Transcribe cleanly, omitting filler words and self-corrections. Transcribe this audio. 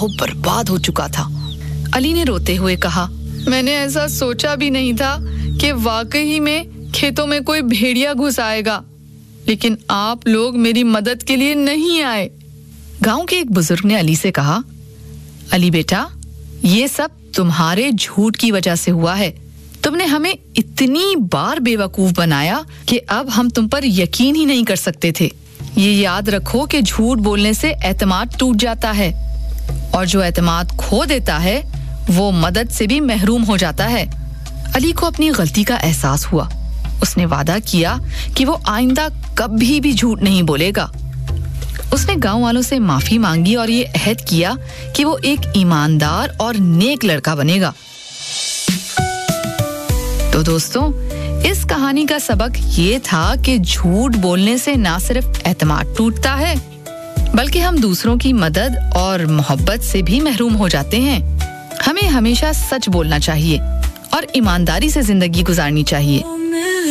हो बर्बाद हो चुका था। अली ने रोते हुए कहा, मैंने ऐसा सोचा भी नहीं था कि वाकई में खेतों में कोई भेड़िया घुस आएगा, लेकिन आप लोग मेरी मदद के लिए नहीं आए। गांव के एक बुजुर्ग ने अली से कहा, अली बेटा, ये सब तुम्हारे झूठ की वजह से हुआ है। तुमने हमें इतनी बार बेवकूफ बनाया कि अब हम तुम पर यकीन ही नहीं कर सकते थे। ये याद रखो कि झूठ बोलने से एतमाद टूट जाता है, और जो एतमाद खो देता है वो मदद से भी महरूम हो जाता है। अली को अपनी गलती का एहसास हुआ। उसने वादा किया कि वो आइंदा कभी भी झूठ नहीं बोलेगा। उसने गांव वालों से माफी मांगी और ये अहद किया कि वो एक ईमानदार और नेक लड़का बनेगा। तो दोस्तों, इस कहानी का सबक ये था कि झूठ बोलने से ना सिर्फ एतमाद टूटता है, बल्कि हम दूसरों की मदद और मोहब्बत से भी महरूम हो जाते हैं। हमें हमेशा सच बोलना चाहिए और ईमानदारी से जिंदगी गुजारनी चाहिए।